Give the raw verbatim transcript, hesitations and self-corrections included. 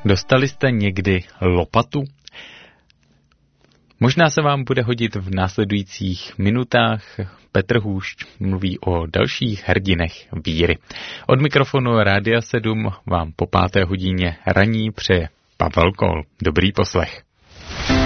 Dostali jste někdy lopatu? Možná se vám bude hodit v následujících minutách. Petr Hůšť mluví o dalších hrdinech víry. Od mikrofonu Rádia sedm vám po páté hodině raní přeje Pavel Kol. Dobrý poslech.